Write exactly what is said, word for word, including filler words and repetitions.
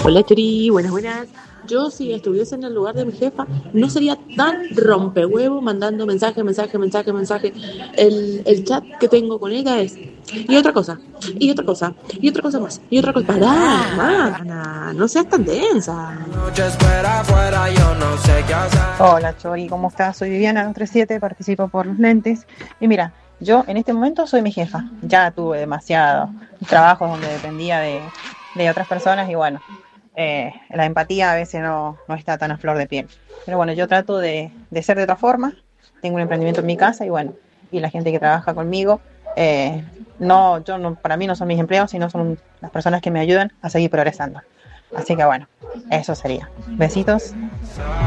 Hola Chori, buenas, buenas. Yo si estuviese en el lugar de mi jefa, no sería tan rompehuevo mandando mensaje, mensaje, mensaje, mensaje. El, el chat que tengo con ella es, y otra cosa, y otra cosa, y otra cosa más, y otra cosa. Pará, hermana, no seas tan densa. Hola Chori, ¿cómo estás? Soy Viviana, dos tres siete, participo por los lentes. Y mira, yo en este momento soy mi jefa. Ya tuve demasiados trabajos donde dependía de, de otras personas y bueno, eh, la empatía a veces no, no está tan a flor de piel. Pero bueno, yo trato de, de ser de otra forma. Tengo un emprendimiento en mi casa y bueno, y la gente que trabaja conmigo, eh, no, yo no, para mí no son mis empleados, sino son las personas que me ayudan a seguir progresando. Así que bueno, eso sería. Besitos.